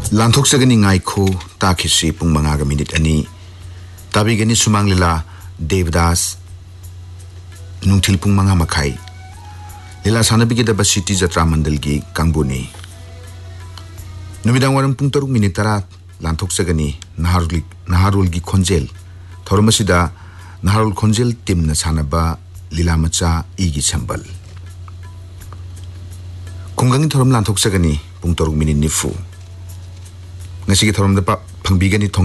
लांथोक्सगनी ngaikho takisi pung mangaga minute ani tabigani sumanglila devdas nungthil pung manga makhai lila sanabigi da city jatra mandal gi kangbuni numidang waram pung 3 minute tara lanthokchagani naharul gi khonjel thormasida naharul khonjel timna sanaba lila macha igi chambal kungangi thorom lanthokchagani pung 3 minute nifu ngasi gi thorom da pangbigani